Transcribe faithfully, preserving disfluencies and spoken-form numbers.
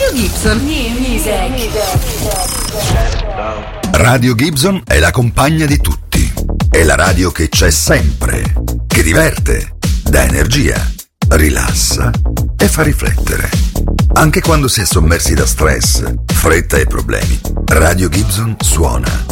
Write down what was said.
Radio Gibson. Music. Radio Gibson è la compagna di tutti. È la radio che c'è sempre, che diverte, dà energia, rilassa e fa riflettere. Anche quando si è sommersi da stress, fretta e problemi, Radio Gibson suona